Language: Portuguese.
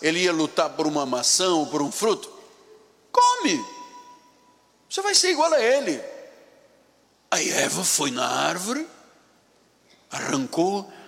ele ia lutar por uma maçã ou por um fruto? Come, você vai ser igual a ele. Aí Eva foi na árvore, arrancou,